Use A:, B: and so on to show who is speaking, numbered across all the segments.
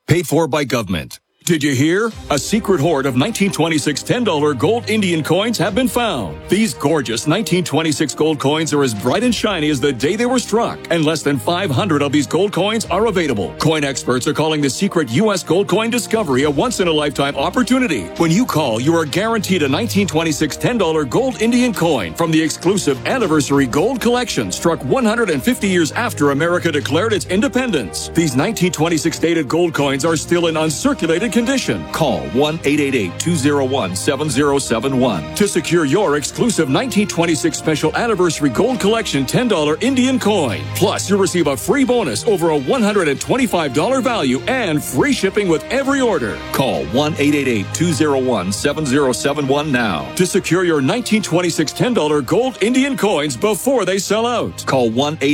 A: Paid for by government. Did you hear? A secret hoard of 1926 $10 gold Indian coins have been found. These gorgeous 1926 gold coins are as bright and shiny as the day they were struck, and less than 500 of these gold coins are available. Coin experts are calling the secret U.S. gold coin discovery a once-in-a-lifetime opportunity. When you call, you are guaranteed a 1926 $10 gold Indian coin from the exclusive Anniversary Gold Collection, struck 150 years after America declared its independence. These 1926 dated gold coins are still in uncirculated condition. Call 1-888-201-7071 to secure your exclusive 1926 Special Anniversary Gold Collection $10 Indian coin. Plus, you'll receive a free bonus over a $125 value and free shipping with every order. Call 1-888-201-7071 now to secure your 1926 $10 gold Indian coins before they sell out. Call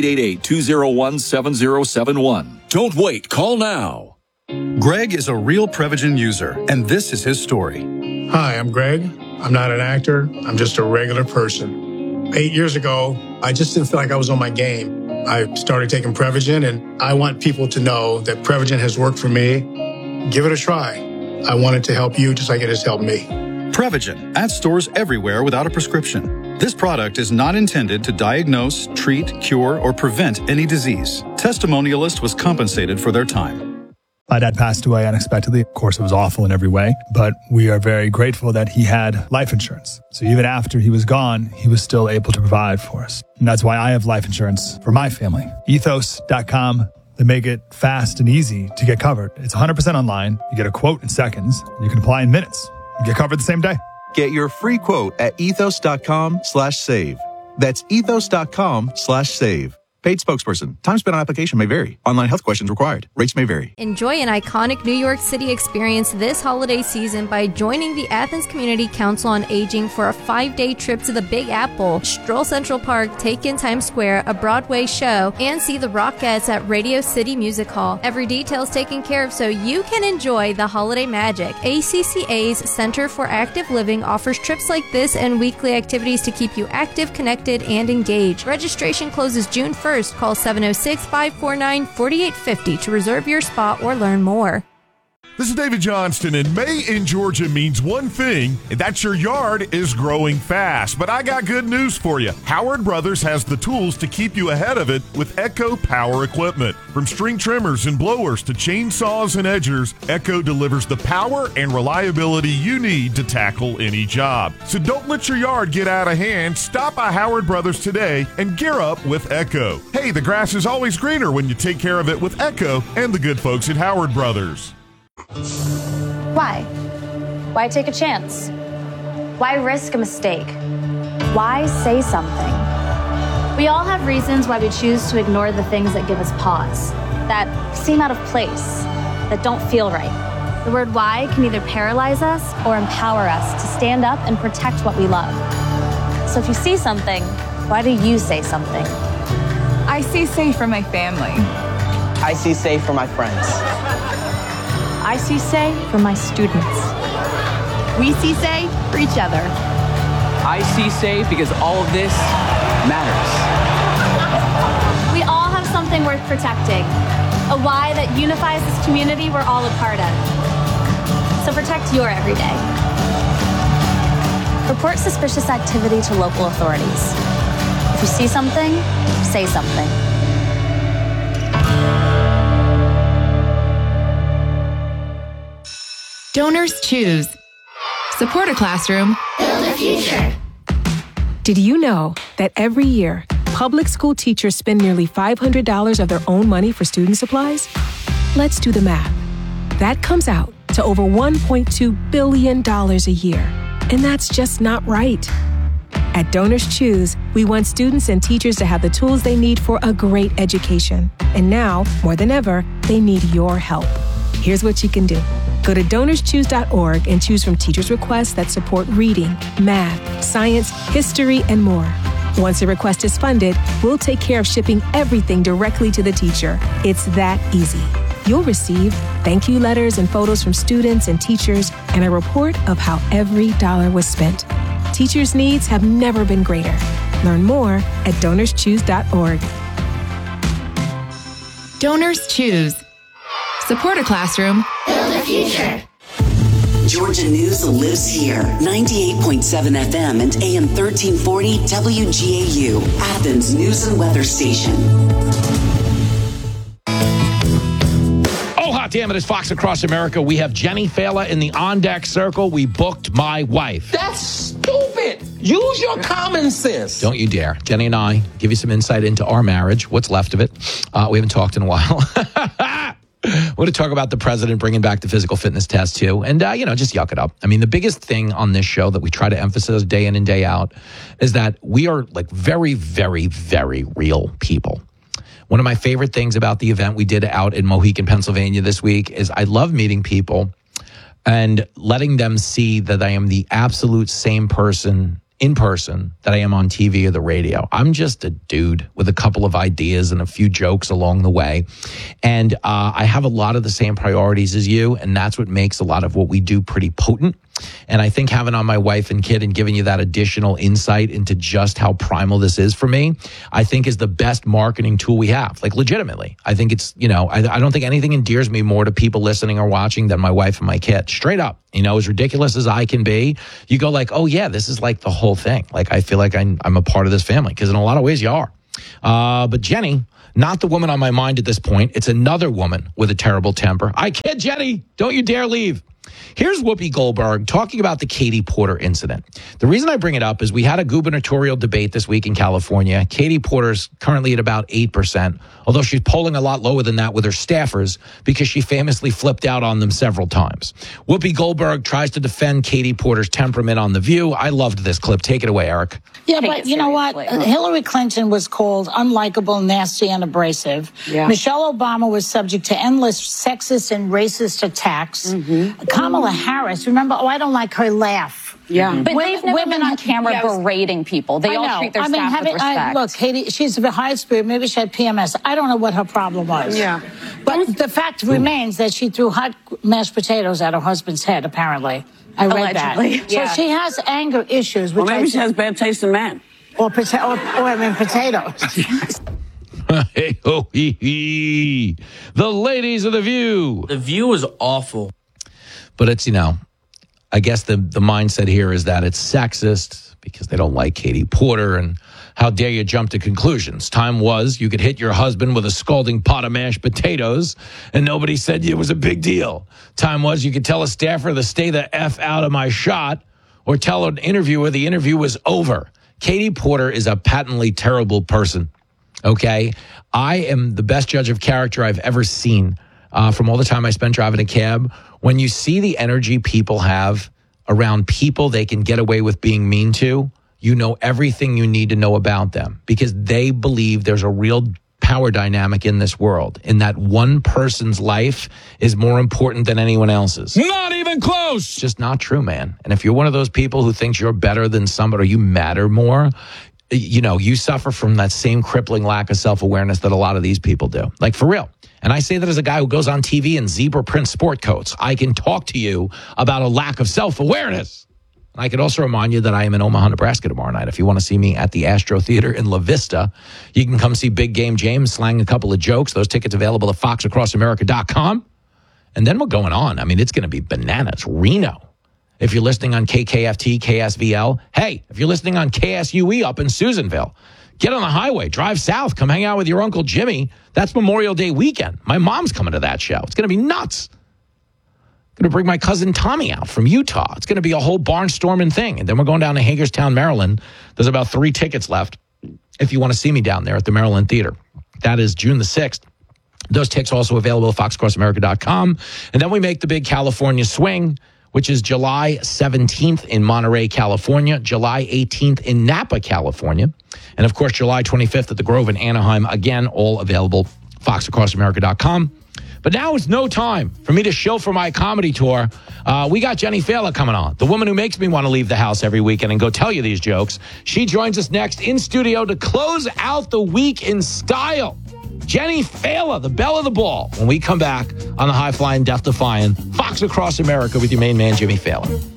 A: 1-888-201-7071. Don't wait. Call now.
B: Greg is a real Prevagen user, and this is his story.
C: Hi, I'm Greg. I'm not an actor. I'm just a regular person. 8 years ago, I just didn't feel like I was on my game. I started taking Prevagen, and I want people to know that Prevagen has worked for me. Give it a try. I want it to help you just like it has helped me.
B: Prevagen, at stores everywhere without a prescription. This product is not intended to diagnose, treat, cure, or prevent any disease. Testimonialist was compensated for their time.
D: My dad passed away unexpectedly. Of course, it was awful in every way, but we are very grateful that he had life insurance. So even after he was gone, he was still able to provide for us. And that's why I have life insurance for my family. Ethos.com. They make it fast and easy to get covered. It's 100% online. You get a quote in seconds. And you can apply in minutes. You get covered the same day.
E: Get your free quote at ethos.com/save. That's ethos.com/save. Paid spokesperson. Time spent on application may vary. Online health questions required. Rates may vary.
F: Enjoy an iconic New York City experience this holiday season by joining the Athens Community Council on Aging for a 5-day trip to the Big Apple, stroll Central Park, take in Times Square, a Broadway show, and see the Rockettes at Radio City Music Hall. Every detail is taken care of so you can enjoy the holiday magic. ACCA's Center for Active Living offers trips like this and weekly activities to keep you active, connected, and engaged. Registration closes June 1st. Call 706-549-4850 to reserve your spot or learn more.
G: This is David Johnston, and May in Georgia means one thing, and that's your yard is growing fast. But I got good news for you. Howard Brothers has the tools to keep you ahead of it with Echo Power Equipment. From string trimmers and blowers to chainsaws and edgers, Echo delivers the power and reliability you need to tackle any job. So don't let your yard get out of hand. Stop by Howard Brothers today and gear up with Echo. Hey, the grass is always greener when you take care of it with Echo and the good folks at Howard Brothers.
H: Why? Why take a chance? Why risk a mistake? Why say something? We all have reasons why we choose to ignore the things that give us pause, that seem out of place, that don't feel right. The word why can either paralyze us or empower us to stand up and protect what we love. So if you see something, why do you say something?
I: I see safe for my family.
J: I see safe for my friends.
H: I see say for my students.
I: We see say for each other.
J: I see say because all of this matters.
H: We all have something worth protecting, a why that unifies this community we're all a part of. So protect your everyday. Report suspicious activity to local authorities. If you see something, say something.
I: Donors choose. Support a classroom.
K: Build a future.
L: Did you know that every year, public school teachers spend nearly $500 of their own money for student supplies? Let's do the math. That comes out to over $1.2 billion a year. And that's just not right. At Donors Choose, we want students and teachers to have the tools they need for a great education. And now, more than ever, they need your help. Here's what you can do. Go to DonorsChoose.org and choose from teachers' requests that support reading, math, science, history, and more. Once a request is funded, we'll take care of shipping everything directly to the teacher. It's that easy. You'll receive thank you letters and photos from students and teachers and a report of how every dollar was spent. Teachers' needs have never been greater. Learn more at DonorsChoose.org.
I: Donors choose. Support a classroom.
K: Build a future.
M: Georgia News lives here. 98.7 FM and AM 1340 WGAU, Athens News and Weather Station.
N: Oh, hot damn it, it's Fox Across America. We have Jenny Fela in the on-deck circle. We booked my wife.
O: That's stupid. Use your common sense.
N: Don't you dare. Jenny and I give you some insight into our marriage, what's left of it. We haven't talked in a while. We're going to talk about the president bringing back the physical fitness test, too. And, just yuck it up. I mean, the biggest thing on this show that we try to emphasize day in and day out is that we are like very, very, very real people. One of my favorite things about the event we did out in Mohican, Pennsylvania this week is I love meeting people and letting them see that I am the absolute same person in person that I am on TV or the radio. I'm just a dude with a couple of ideas and a few jokes along the way. And I have a lot of the same priorities as you, and that's what makes a lot of what we do pretty potent. And I think having on my wife and kid and giving you that additional insight into just how primal this is for me, I think is the best marketing tool we have. Like, legitimately. I think it's, I don't think anything endears me more to people listening or watching than my wife and my kid. Straight up. As ridiculous as I can be, you go like, oh yeah, this is like the whole thing. Like, I feel like I'm a part of this family, because in a lot of ways you are. But Jenny, not the woman on my mind at this point. It's another woman with a terrible temper. I kid, Jenny. Don't you dare leave. Here's Whoopi Goldberg talking about the Katie Porter incident. The reason I bring it up is we had a gubernatorial debate this week in California. Katie Porter's currently at about 8%, although she's polling a lot lower than that with her staffers because she famously flipped out on them several times. Whoopi Goldberg tries to defend Katie Porter's temperament on The View. I loved this clip. Take it away, Eric.
P: Yeah, but you know what? Hillary Clinton was called unlikable, nasty, and abrasive. Yeah. Michelle Obama was subject to endless sexist and racist attacks. Mm-hmm. Kamala Harris, remember, I don't like her laugh.
Q: Yeah. But they've never been on camera berating people. They all treat their staff with respect.
P: Look, Katie, she's a high spirit. Maybe she had PMS. I don't know what her problem was. Yeah. But the fact remains that she threw hot mashed potatoes at her husband's head, apparently. I read
Q: Allegedly.
P: that. So she has anger issues.
R: Well, maybe she has bad taste in men.
P: Or potatoes.
N: Hey, ho, hee, hee. The ladies of The View.
O: The View is awful.
N: But it's, I guess the mindset here is that it's sexist because they don't like Katie Porter, and how dare you jump to conclusions. Time was you could hit your husband with a scalding pot of mashed potatoes and nobody said it was a big deal. Time was you could tell a staffer to stay the F out of my shot, or tell an interviewer the interview was over. Katie Porter is a patently terrible person, okay? I am the best judge of character I've ever seen from all the time I spent driving a cab. When you see the energy people have around people they can get away with being mean to, you know everything you need to know about them, because they believe there's a real power dynamic in this world, in that one person's life is more important than anyone else's.
O: Not even close.
N: It's just not true, man. And if you're one of those people who thinks you're better than somebody, or you matter more, you suffer from that same crippling lack of self-awareness that a lot of these people do. Like, for real. And I say that as a guy who goes on TV in zebra print sport coats. I can talk to you about a lack of self-awareness. I could also remind you that I am in Omaha, Nebraska tomorrow night. If you want to see me at the Astro Theater in La Vista, you can come see Big Game James slang a couple of jokes. Those tickets available at foxacrossamerica.com. And then we're going on. I mean, it's going to be bananas. Reno. If you're listening on KKFT, KSVL, hey, if you're listening on KSUE up in Susanville, get on the highway, drive south, come hang out with your Uncle Jimmy. That's Memorial Day weekend. My mom's coming to that show. It's going to be nuts. Going to bring my cousin Tommy out from Utah. It's going to be a whole barnstorming thing. And then we're going down to Hagerstown, Maryland. There's about 3 tickets left if you want to see me down there at the Maryland Theater. That is June the 6th. Those tickets are also available at foxacrossamerica.com. And then we make the big California swing, which is July 17th in Monterey, California, July 18th in Napa, California, and, of course, July 25th at the Grove in Anaheim. Again, all available, foxacrossamerica.com. But now it's no time for me to shill for my comedy tour. We got Jenny Fela coming on, the woman who makes me want to leave the house every weekend and go tell you these jokes. She joins us next in studio to close out the week in style. Jenny Fela, the belle of the ball, when we come back on the high-flying, death-defying Fox Across America with your main man, Jimmy Fallon.